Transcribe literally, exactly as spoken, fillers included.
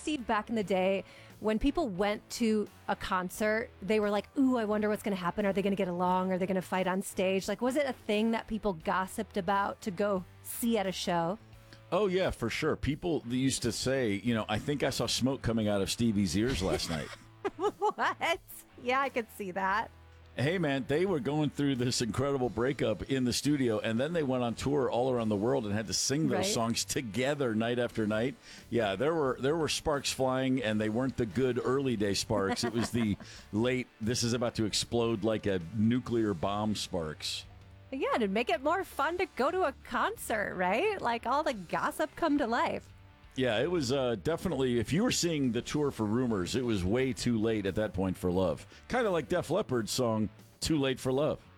Steve, back in the day when people went to a concert, they were like, ooh, I wonder what's going to happen. Are they going to get along? Are they going to fight on stage? Like, was it a thing that people gossiped about to go see at a show? Oh, yeah, for sure. People used to say, you know, I think I saw smoke coming out of Stevie's ears last night. What? Yeah, I could see that. Hey, man, they were going through this incredible breakup in the studio, and then they went on tour all around the world and had to sing those Right. songs together night after night. Yeah, there were there were sparks flying, and they weren't the good early day sparks. It was the late, this is about to explode like a nuclear bomb sparks. Yeah, to make it more fun to go to a concert, right? Like all the gossip come to life. Yeah, it was uh, definitely, if you were seeing the tour for Rumors, it was way too late at that point for love. Kind of like Def Leppard's song, Too Late for Love.